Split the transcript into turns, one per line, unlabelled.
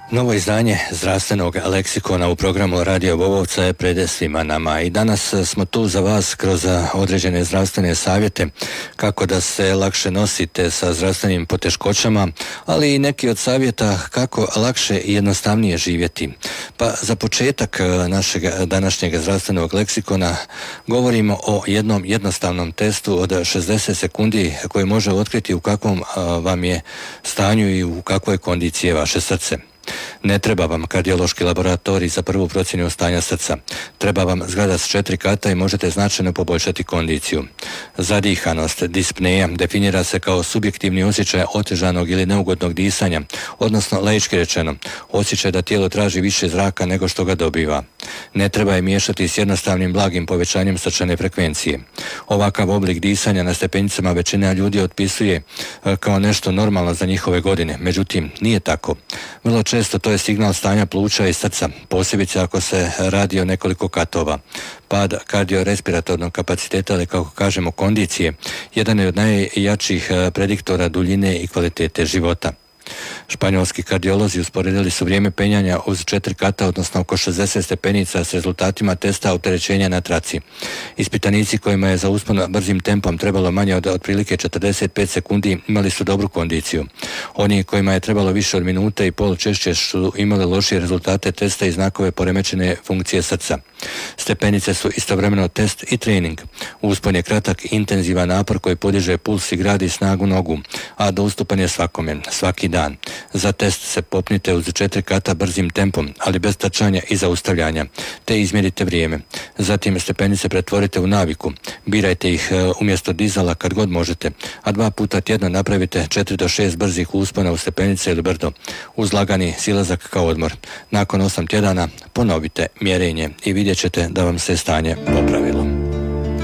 Novo izdanje zdravstvenog leksikona u programu Radio Bobovca je pred svima nama i danas smo tu za vas kroz određene zdravstvene savjete kako da se lakše nosite sa zdravstvenim poteškoćama, ali i neki od savjeta kako lakše i jednostavnije živjeti. Pa za početak našeg današnjeg zdravstvenog leksikona govorimo o jednom jednostavnom testu od 60 sekundi koji može otkriti u kakvom vam je stanju i u kakvoj kondiciji je vaše srce. Ne treba vam kardiološki laboratorij za prvu procjenu stanja srca. Treba vam zgrada s 4 kata i možete značajno poboljšati kondiciju. Zadihanost, dispneja, definira se kao subjektivni osjećaj otežanog ili neugodnog disanja, odnosno laički rečeno, osjećaj da tijelo traži više zraka nego što ga dobiva. Ne treba je miješati s jednostavnim blagim povećanjem srčane frekvencije. Ovakav oblik disanja na stepenicama većina ljudi otpisuje kao nešto normalno za njihove godine, međutim nije tako. Vrlo često to je signal stanja pluća i srca, posebice ako se radi o nekoliko katova. Pad kardiorespiratornog kapaciteta, ali kako kažemo kondicije, jedan je od najjačih prediktora duljine i kvalitete života. Španjolski kardiolozi usporedili su vrijeme penjanja uz 4 kata, odnosno oko 60 stepenica s rezultatima testa opterećenja na traci. Ispitanici kojima je za uspon brzim tempom trebalo manje od otprilike 45 sekundi imali su dobru kondiciju. Oni kojima je trebalo više od minute i pol češće su imali lošije rezultate testa i znakove poremećene funkcije srca. Stepenice su istovremeno test i trening. Uspon je kratak i intenzivan napor koji podiže puls i gradi snagu nogu, a dostupan je svakome, svaki dan. Za test se popnite uz 4 kata brzim tempom, ali bez trčanja i zaustavljanja, te izmjerite vrijeme. Zatim stepenice pretvorite u naviku. Birajte ih umjesto dizala kad god možete, a 2 puta tjedno napravite 4 do 6 brzih uspona u stepenice ili brdo, uz lagani silazak kao odmor. Nakon 8 tjedana ponovite mjerenje i vidjet ćete da vam se stanje popravilo.